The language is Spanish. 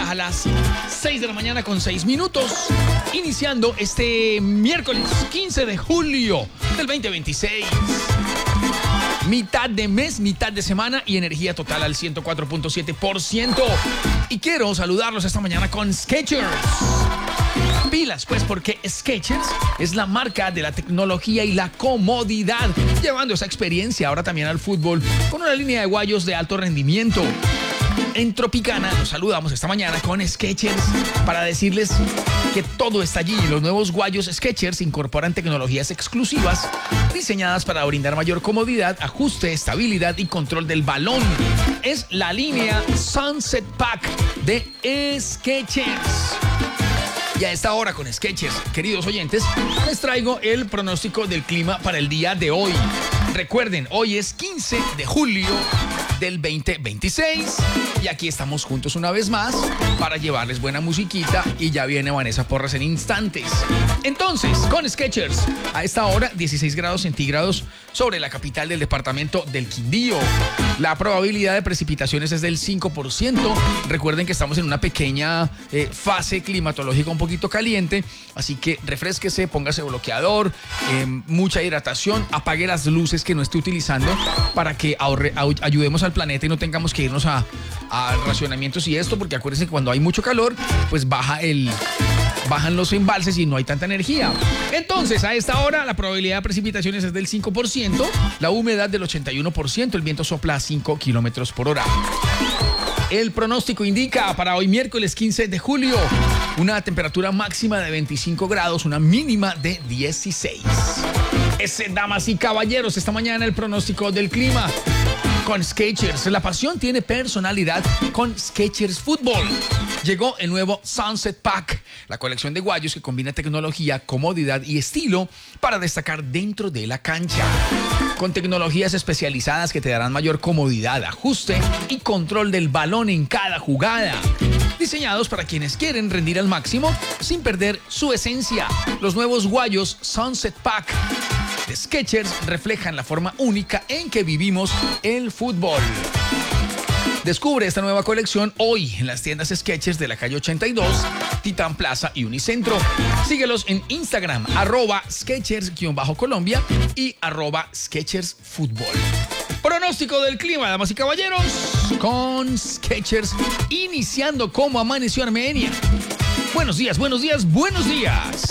a las 6 de la mañana con 6 minutos, iniciando este miércoles 15 de julio del 2026. Mitad de mes, mitad de semana y energía total al 104.7%. Y quiero saludarlos esta mañana con Skechers. Pilas, pues, porque Skechers es la marca de la tecnología y la comodidad, llevando esa experiencia ahora también al fútbol con una línea de guayos de alto rendimiento. En Tropicana los saludamos esta mañana con Skechers para decirles que todo está allí. Los nuevos guayos Skechers incorporan tecnologías exclusivas diseñadas para brindar mayor comodidad, ajuste, estabilidad y control del balón. Es la línea Sunset Pack de Skechers. Y a esta hora con Skechers, queridos oyentes, les traigo el pronóstico del clima para el día de hoy. Recuerden, hoy es 15 de julio del 2026 y aquí estamos juntos una vez más para llevarles buena musiquita y ya viene Vanessa Porras en instantes. Entonces, con Skechers, a esta hora 16 grados centígrados sobre la capital del departamento del Quindío. La probabilidad de precipitaciones es del 5%. Recuerden que estamos en una pequeña fase climatológica un poquito caliente, así que refrésquese, póngase bloqueador, mucha hidratación, apague las luces que no esté utilizando para que ayudemos al planeta y no tengamos que irnos a racionamientos y esto, porque acuérdense que cuando hay mucho calor, pues bajan los embalses y no hay tanta energía. Entonces, a esta hora la probabilidad de precipitaciones es del 5%, la humedad del 81%, el viento sopla a 5 kilómetros por hora. El pronóstico indica para hoy miércoles 15 de julio una temperatura máxima de 25 grados, una mínima de 16. Damas y caballeros, esta mañana el pronóstico del clima con Skechers. La pasión tiene personalidad con Skechers Fútbol. Llegó el nuevo Sunset Pack, la colección de guayos que combina tecnología, comodidad y estilo para destacar dentro de la cancha. Con tecnologías especializadas que te darán mayor comodidad, ajuste y control del balón en cada jugada. Diseñados para quienes quieren rendir al máximo sin perder su esencia. Los nuevos guayos Sunset Pack de Skechers reflejan la forma única en que vivimos el fútbol. Descubre esta nueva colección hoy en las tiendas Skechers de la calle 82, Titán Plaza y Unicentro. Síguelos en Instagram, @Skechers_Colombia y @SkechersFútbol. Pronóstico del clima, damas y caballeros, con Skechers, iniciando como amaneció Armenia. Buenos días, buenos días, buenos días.